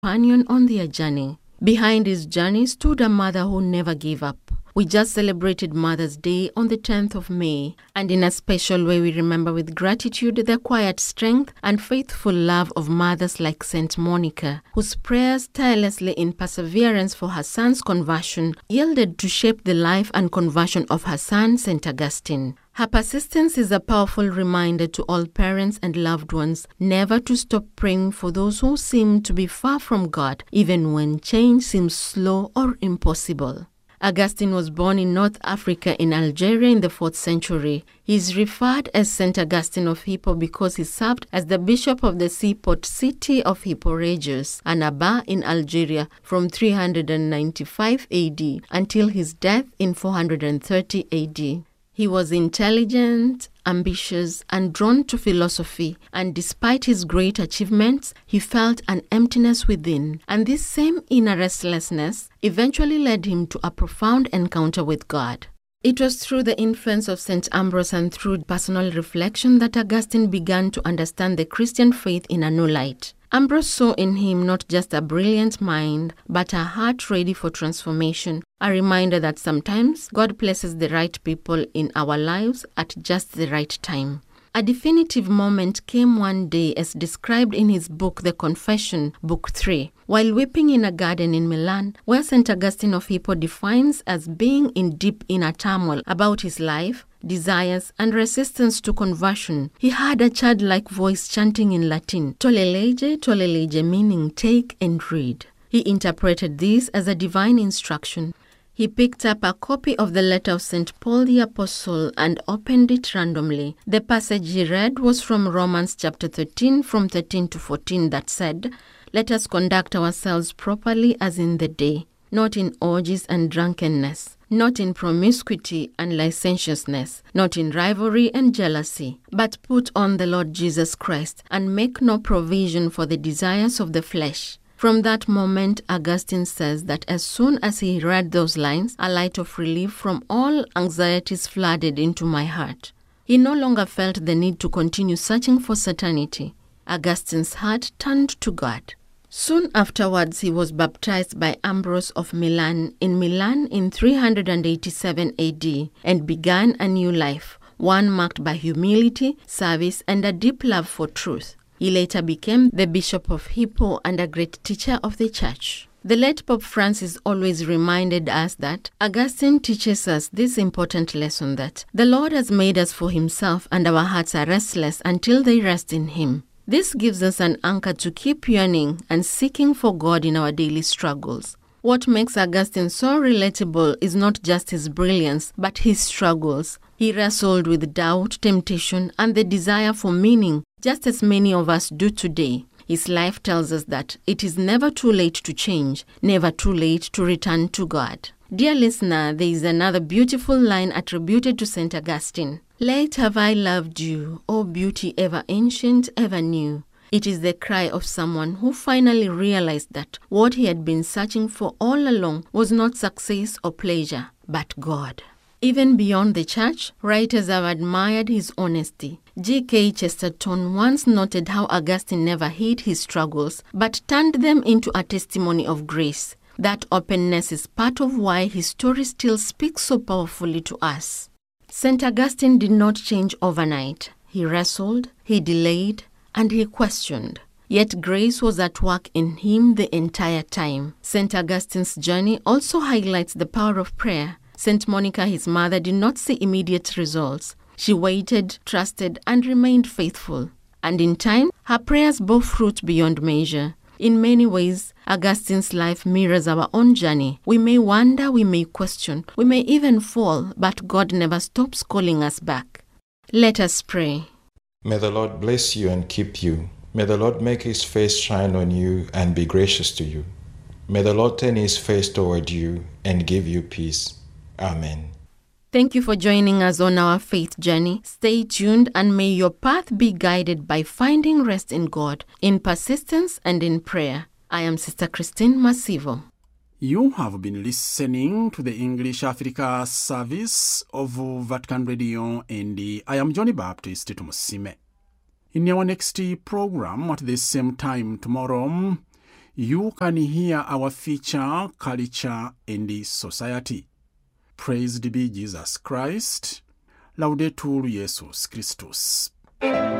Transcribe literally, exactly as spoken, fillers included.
companion on their journey. Behind his journey stood a mother who never gave up. We just celebrated Mother's Day on the tenth of May, and in a special way we remember with gratitude the quiet strength and faithful love of mothers like Saint Monica, whose prayers tirelessly in perseverance for her son's conversion yielded to shape the life and conversion of her son, Saint Augustine. Her persistence is a powerful reminder to all parents and loved ones never to stop praying for those who seem to be far from God, even when change seems slow or impossible. Augustine was born in North Africa in Algeria in the fourth century. He is referred as Saint Augustine of Hippo because he served as the bishop of the seaport city of Hippo Regius, Annaba in Algeria from three hundred ninety-five A D until his death in four hundred thirty A D. He was intelligent, ambitious, and drawn to philosophy, and despite his great achievements, he felt an emptiness within, and this same inner restlessness eventually led him to a profound encounter with God. It was through the influence of Saint Ambrose and through personal reflection that Augustine began to understand the Christian faith in a new light. Ambrose saw in him not just a brilliant mind, but a heart ready for transformation, a reminder that sometimes God places the right people in our lives at just the right time. A definitive moment came one day as described in his book The Confession, Book three, while weeping in a garden in Milan, where Saint Augustine of Hippo defines as being in deep inner turmoil about his life, desires, and resistance to conversion. He heard a childlike voice chanting in Latin, Tolle lege, tolle lege, meaning take and read. He interpreted this as a divine instruction. He picked up a copy of the letter of Saint Paul the Apostle and opened it randomly. The passage he read was from Romans chapter thirteen, from thirteen to fourteen, that said, "Let us conduct ourselves properly as in the day, not in orgies and drunkenness, not in promiscuity and licentiousness, not in rivalry and jealousy, but put on the Lord Jesus Christ, and make no provision for the desires of the flesh." From that moment, Augustine says that as soon as he read those lines, a light of relief from all anxieties flooded into my heart. He no longer felt the need to continue searching for certainty. Augustine's heart turned to God. Soon afterwards, he was baptized by Ambrose of Milan in Milan in three hundred eighty-seven A D and began a new life, one marked by humility, service, and a deep love for truth. He later became the Bishop of Hippo and a great teacher of the Church. The late Pope Francis always reminded us that Augustine teaches us this important lesson that the Lord has made us for himself and our hearts are restless until they rest in him. This gives us an anchor to keep yearning and seeking for God in our daily struggles. What makes Augustine so relatable is not just his brilliance, but his struggles. He wrestled with doubt, temptation, and the desire for meaning, just as many of us do today. His life tells us that it is never too late to change, never too late to return to God. Dear listener, there is another beautiful line attributed to Saint Augustine. Late have I loved you, O beauty ever ancient, ever new. It is the cry of someone who finally realized that what he had been searching for all along was not success or pleasure, but God. Even beyond the church, writers have admired his honesty. G K Chesterton once noted how Augustine never hid his struggles, but turned them into a testimony of grace. That openness is part of why his story still speaks so powerfully to us. Saint Augustine did not change overnight. He wrestled, he delayed, and he questioned. Yet grace was at work in him the entire time. Saint Augustine's journey also highlights the power of prayer. Saint Monica, his mother, did not see immediate results. She waited, trusted, and remained faithful. And in time, her prayers bore fruit beyond measure. In many ways, Augustine's life mirrors our own journey. We may wonder, we may question, we may even fall, but God never stops calling us back. Let us pray. May the Lord bless you and keep you. May the Lord make his face shine on you and be gracious to you. May the Lord turn his face toward you and give you peace. Amen. Thank you for joining us on our faith journey. Stay tuned and may your path be guided by finding rest in God, in persistence and in prayer. I am Sister Christine Masivo. You have been listening to the English Africa service of Vatican Radio, and I am Johnny Baptist Tumusime. In our next program at the same time tomorrow, you can hear our feature, Culture and Society. Praised be Jesus Christ. Laudetur Jesus Christus.